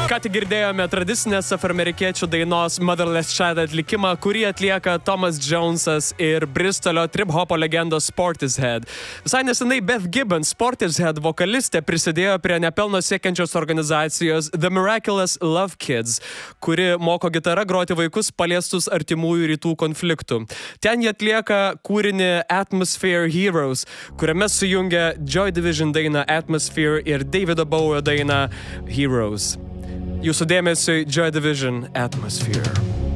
Ką tik girdėjome tradicinės afroamerikiečių dainos Motherless Child atlikimą, kurį atlieka Thomas Jonesas ir Bristolio trip-hopo legendos Sportishead. Visai nesenai Beth Gibbons, Sportishead vokalistė, prisidėjo prie nepelno siekiančios organizacijos The Miraculous Love Kids, kuri moko gitarą groti vaikus paliestus artimųjų rytų konfliktų. Ten jie atlieka kūrinį Atmosphere Heroes, kuriame sujungia Joy Division dainą Atmosphere ir Davido Bowie dainą Heroes. Jūsų dėmesiui Joy Division Atmosphere.